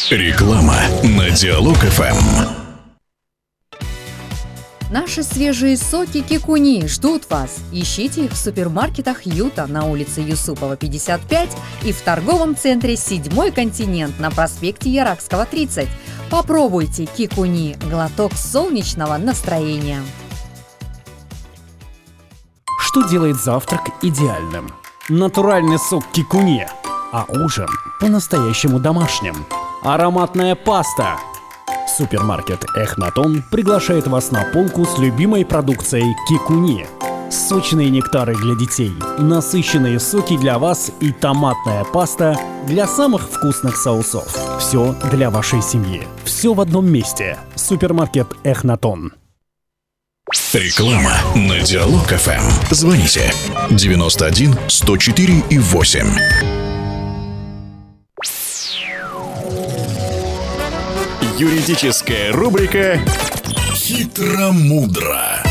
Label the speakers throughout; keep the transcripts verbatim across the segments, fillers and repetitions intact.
Speaker 1: Реклама на Диалог эф эм.
Speaker 2: Наши свежие соки Кикуни ждут вас. Ищите их в супермаркетах Юта на улице Юсупова, пятьдесят пять и в торговом центре «Седьмой континент» на проспекте Яракского, тридцать. Попробуйте Кикуни – глоток солнечного настроения.
Speaker 3: Что делает завтрак идеальным? Натуральный сок Кикуни, а ужин по-настоящему домашним. Ароматная паста. Супермаркет Эхнатон приглашает вас на полку с любимой продукцией Кикуни. Сочные нектары для детей, насыщенные соки для вас и томатная паста для самых вкусных соусов. Все для вашей семьи. Все в одном месте. Супермаркет Эхнатон.
Speaker 1: Реклама на Диалог эф эм. Звоните девяносто один сто четыре и восемь. Юридическая рубрика «Хитро-мудро».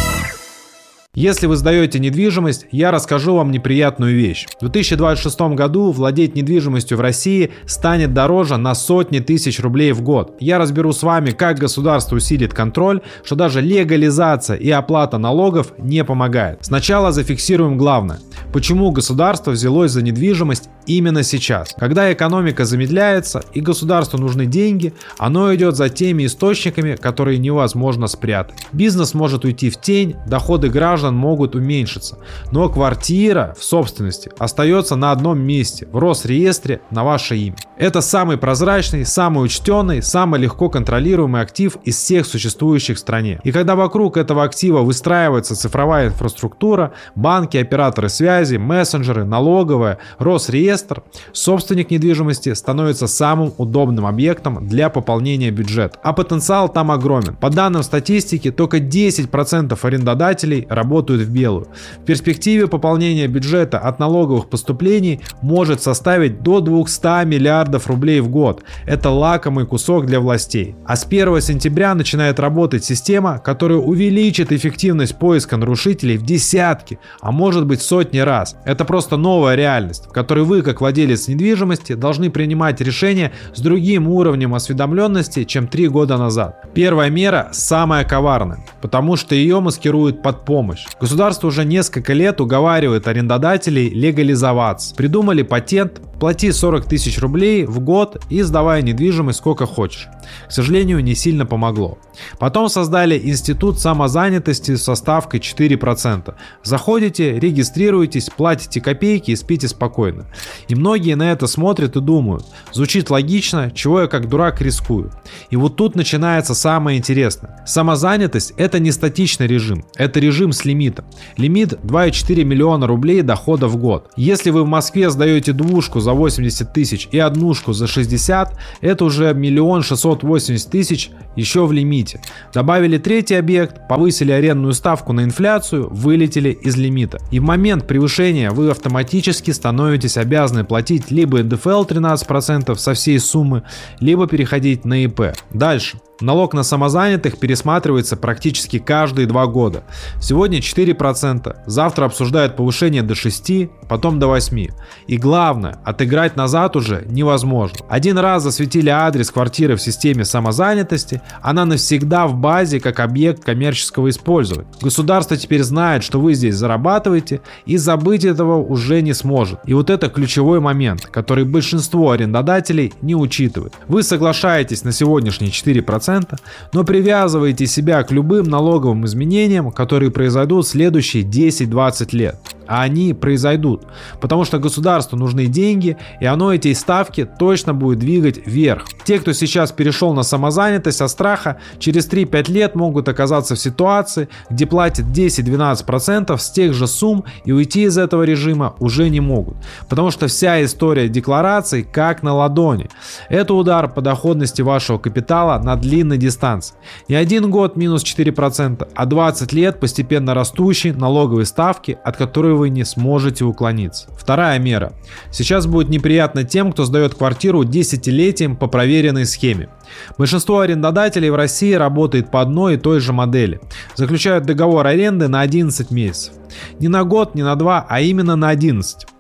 Speaker 4: Если вы сдаете недвижимость, я расскажу вам неприятную вещь. В две тысячи двадцать шестом году владеть недвижимостью в России станет дороже на сотни тысяч рублей в год. Я разберу с вами, как государство усилит контроль, что даже легализация и оплата налогов не помогает. Сначала зафиксируем главное. Почему государство взялось за недвижимость именно сейчас? Когда экономика замедляется и государству нужны деньги, оно идет за теми источниками, которые невозможно спрятать. Бизнес может уйти в тень, доходы граждан могут уменьшиться, но квартира в собственности остается на одном месте, в Росреестре на ваше имя. Это самый прозрачный, самый учтенный, самый легко контролируемый актив из всех существующих в стране. И когда вокруг этого актива выстраивается цифровая инфраструктура, банки, операторы связи, мессенджеры, налоговая, Росреестр, собственник недвижимости становится самым удобным объектом для пополнения бюджета. А потенциал там огромен. По данным статистики, только десять процентов арендодателей работают в белую. В перспективе пополнение бюджета от налоговых поступлений может составить до двухсот миллиардов рублей в год. Это лакомый кусок для властей. А с первого сентября начинает работать система, которая увеличит эффективность поиска нарушителей в десятки, а может быть сотни раз. Это просто новая реальность, в которой вы, как владелец недвижимости, должны принимать решения с другим уровнем осведомленности, чем три года назад. Первая мера самая коварная, потому что ее маскируют под помощь. Государство уже несколько лет уговаривает арендодателей легализоваться. Придумали патент: плати сорок тысяч рублей в год и сдавай недвижимость сколько хочешь. К сожалению, не сильно помогло. Потом создали институт самозанятости со ставкой четыре процента. Заходите, регистрируетесь, платите копейки и спите спокойно. И многие на это смотрят и думают: звучит логично, чего я как дурак рискую. И вот тут начинается самое интересное. Самозанятость — это не статичный режим, это режим с лимитом. Лимит два и четыре миллиона рублей дохода в год. Если вы в Москве сдаете двушку за восемьдесят тысяч и однушку за шестьдесят, это уже миллион шестьсот восемьдесят тысяч еще в лимите. Добавили третий объект, повысили арендную ставку на инфляцию, вылетели из лимита. И в момент превышения вы автоматически становитесь обязаны платить либо эн дэ эф эл тринадцать процентов со всей суммы, либо переходить на и пэ. Дальше. Налог на самозанятых пересматривается практически каждые два года. Сегодня четыре процента, завтра обсуждают повышение до шести процентов, потом до восьми процентов. И главное, отыграть назад уже невозможно. Один раз засветили адрес квартиры в системе самозанятости, она навсегда в базе как объект коммерческого использования. Государство теперь знает, что вы здесь зарабатываете, и забыть этого уже не сможет. И вот это ключевой момент, который большинство арендодателей не учитывает. Вы соглашаетесь на сегодняшние четыре процента, но привязываете себя к любым налоговым изменениям, которые произойдут в следующие десять-двадцать лет. А они произойдут, потому что государству нужны деньги, и оно эти ставки точно будет двигать вверх. Те, кто сейчас перешел на самозанятость от страха, через три-пять лет могут оказаться в ситуации, где платят десять-двенадцать процентов с тех же сумм, и уйти из этого режима уже не могут, потому что вся история деклараций как на ладони. Это удар по доходности вашего капитала на длинной дистанции. Не один год минус четыре процента, а двадцать лет постепенно растущей налоговой ставки, от которой вы не сможете уклониться. Вторая мера. Сейчас будет неприятно тем, кто сдает квартиру десятилетием по проверенной схеме. Большинство арендодателей в России работает по одной и той же модели. Заключают договор аренды на одиннадцать месяцев. Не на год, не на два, а именно на одиннадцать.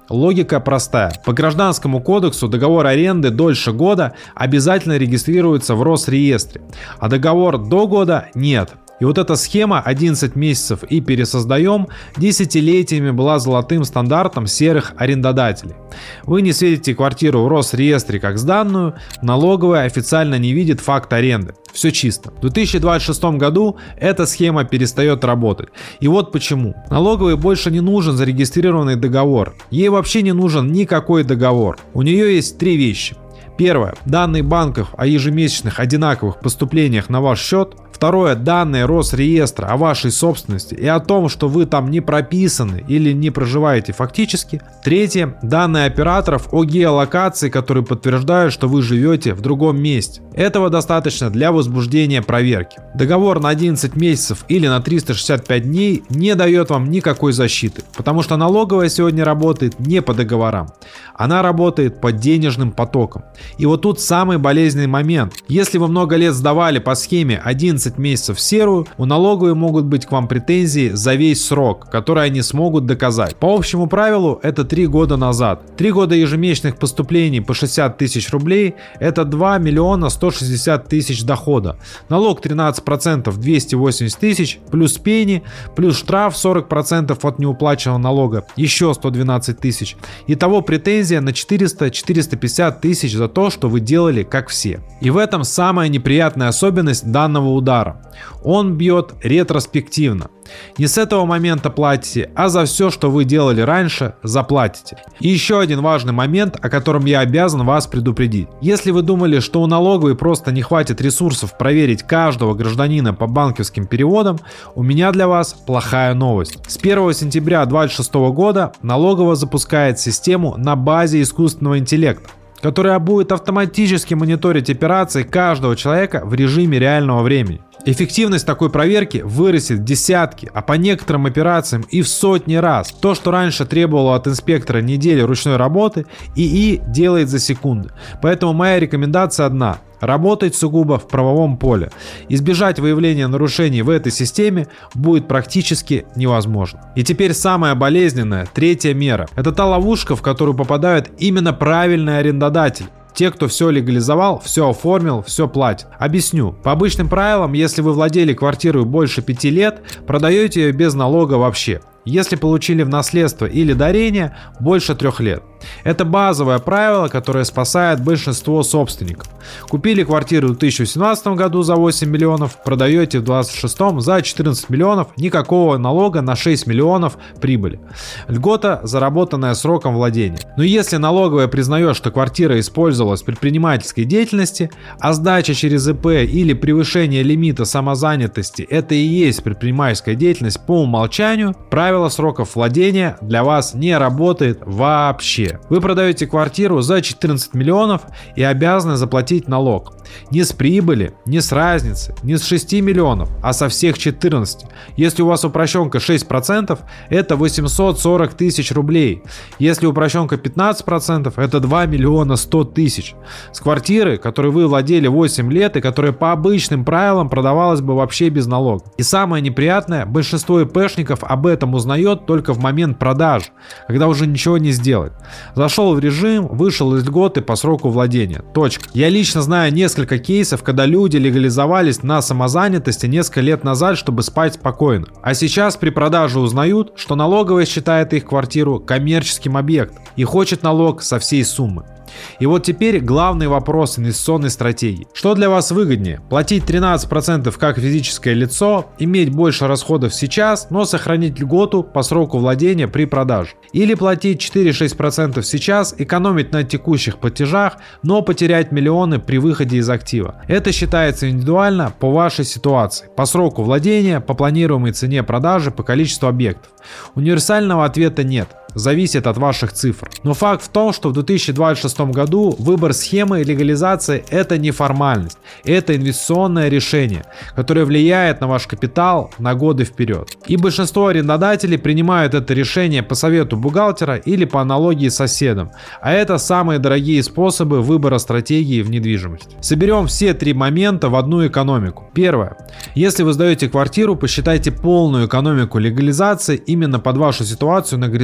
Speaker 4: Логика простая. По Гражданскому кодексу договор аренды дольше года обязательно регистрируется в Росреестре, а договор до года нет. И вот эта схема одиннадцать месяцев и пересоздаем десятилетиями была золотым стандартом серых арендодателей. Вы не светите квартиру в Росреестре как сданную, налоговая официально не видит факт аренды. Все чисто. В две тысячи двадцать шестом году эта схема перестает работать. И вот почему. Налоговой больше не нужен зарегистрированный договор. Ей вообще не нужен никакой договор. У нее есть три вещи. Первое. Данные банков о ежемесячных одинаковых поступлениях на ваш счет. Второе. Данные Росреестра о вашей собственности и о том, что вы там не прописаны или не проживаете фактически. Третье. Данные операторов о геолокации, которые подтверждают, что вы живете в другом месте. Этого достаточно для возбуждения проверки. Договор на одиннадцать месяцев или на триста шестьдесят пять дней не дает вам никакой защиты, потому что налоговая сегодня работает не по договорам. Она работает по денежным потокам. И вот тут самый болезненный момент. Если вы много лет сдавали по схеме одиннадцать месяцев в серую, у налоговой могут быть к вам претензии за весь срок, который они смогут доказать. По общему правилу это три года назад. три года ежемесячных поступлений по шестьдесят тысяч рублей – это два миллиона сто шестьдесят тысяч дохода. Налог тринадцать процентов двести восемьдесят тысяч, плюс пени, плюс штраф сорок процентов от неуплаченного налога, еще сто двенадцать тысяч. Итого претензия на четыреста - четыреста пятьдесят тысяч за то, что вы делали как все. И в этом самая неприятная особенность данного удара. Он бьет ретроспективно. Не с этого момента платите, а за все, что вы делали раньше, заплатите. И еще один важный момент, о котором я обязан вас предупредить. Если вы думали, что у налоговой просто не хватит ресурсов проверить каждого гражданина по банковским переводам, у меня для вас плохая новость. С первого сентября две тысячи двадцать шестого года налоговая запускает систему на базе искусственного интеллекта, которая будет автоматически мониторить операции каждого человека в режиме реального времени. Эффективность такой проверки вырастет в десятки, а по некоторым операциям и в сотни раз. То, что раньше требовало от инспектора недели ручной работы, ИИ делает за секунды. Поэтому моя рекомендация одна. Работать сугубо в правовом поле. Избежать выявления нарушений в этой системе будет практически невозможно. И теперь самая болезненная, третья мера. Это та ловушка, в которую попадают именно правильные арендодатели. Те, кто все легализовал, все оформил, все платит. Объясню. По обычным правилам, если вы владели квартирой больше пяти лет, продаете ее без налога вообще. Если получили в наследство или дарение, больше трех лет. Это базовое правило, которое спасает большинство собственников. Купили квартиру в две тысячи восемнадцатом году за восемь миллионов, продаете в две тысячи двадцать шестом за четырнадцать миллионов, никакого налога на шесть миллионов прибыли. Льгота, заработанная сроком владения. Но если налоговая признает, что квартира использовалась в предпринимательской деятельности, а сдача через ИП или превышение лимита самозанятости – это и есть предпринимательская деятельность по умолчанию, правило сроков владения для вас не работает вообще. Вы продаете квартиру за четырнадцать миллионов и обязаны заплатить налог. Не с прибыли, не с разницы, не с шести миллионов, а со всех четырнадцати. Если у вас упрощенка шесть процентов, это восемьсот сорок тысяч рублей. Если упрощенка пятнадцать процентов, это два миллиона сто тысяч. С квартиры, которой вы владели восемь лет и которая по обычным правилам продавалась бы вообще без налога. И самое неприятное, большинство ИПшников об этом узнает только в момент продажи, когда уже ничего не сделать. Зашел в режим, вышел из льготы по сроку владения. Точка. Я лично знаю несколько кейсов, когда люди легализовались на самозанятости несколько лет назад, чтобы спать спокойно. А сейчас при продаже узнают, что налоговая считает их квартиру коммерческим объектом и хочет налог со всей суммы. И вот теперь главный вопрос инвестиционной стратегии. Что для вас выгоднее? Платить тринадцать процентов как физическое лицо, иметь больше расходов сейчас, но сохранить льготу по сроку владения при продаже? Или платить четыре-шесть процентов сейчас, экономить на текущих платежах, но потерять миллионы при выходе из актива? Это считается индивидуально по вашей ситуации, по сроку владения, по планируемой цене продажи, по количеству объектов. Универсального ответа нет. Зависит от ваших цифр. Но факт в том, что в две тысячи двадцать шестом году выбор схемы легализации – это не формальность, это инвестиционное решение, которое влияет на ваш капитал на годы вперед. И большинство арендодателей принимают это решение по совету бухгалтера или по аналогии с соседом, а это самые дорогие способы выбора стратегии в недвижимости. Соберем все три момента в одну экономику. Первое. Если вы сдаете квартиру, посчитайте полную экономику легализации именно под вашу ситуацию на горизонте в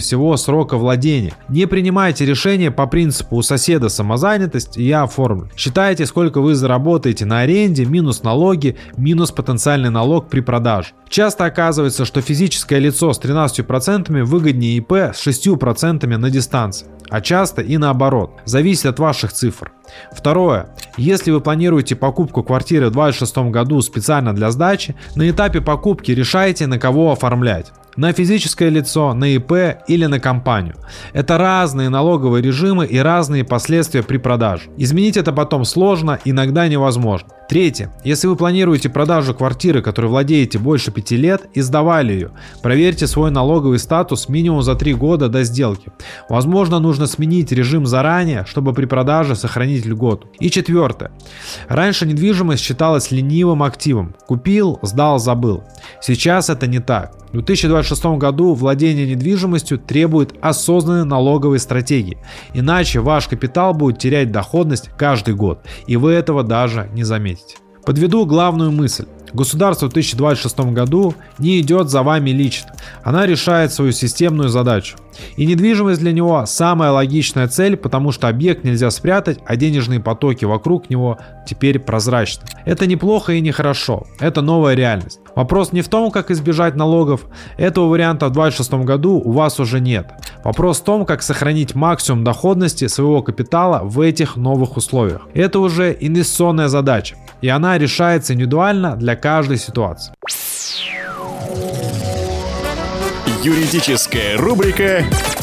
Speaker 4: всего срока владения. Не принимайте решения по принципу «у соседа самозанятость, и я оформлю». Считайте, сколько вы заработаете на аренде, минус налоги, минус потенциальный налог при продаже. Часто оказывается, что физическое лицо с тринадцатью процентами выгоднее ИП с шестью процентами на дистанции, а часто и наоборот. Зависит от ваших цифр. Второе. Если вы планируете покупку квартиры в две тысячи двадцать шестом году специально для сдачи, на этапе покупки решайте, на кого оформлять. На физическое лицо, на ИП или на компанию. Это разные налоговые режимы и разные последствия при продаже. Изменить это потом сложно, иногда невозможно. Третье. Если вы планируете продажу квартиры, которой владеете больше пяти лет, и сдавали ее, проверьте свой налоговый статус минимум за три года до сделки. Возможно, нужно сменить режим заранее, чтобы при продаже сохранить льготу. И четвертое. Раньше недвижимость считалась ленивым активом. Купил, сдал, забыл. Сейчас это не так. В две тысячи двадцать шестом году владение недвижимостью требует осознанной налоговой стратегии. Иначе ваш капитал будет терять доходность каждый год, и вы этого даже не заметите. Подведу главную мысль. Государство в две тысячи двадцать шестом году не идет за вами лично. Она решает свою системную задачу. И недвижимость для него самая логичная цель, потому что объект нельзя спрятать, а денежные потоки вокруг него теперь прозрачны. Это неплохо и не хорошо. Это новая реальность. Вопрос не в том, как избежать налогов. Этого варианта в две тысячи двадцать шестом году у вас уже нет. Вопрос в том, как сохранить максимум доходности своего капитала в этих новых условиях. Это уже инвестиционная задача. И она решается индивидуально для каждой ситуации.
Speaker 1: Юридическая рубрика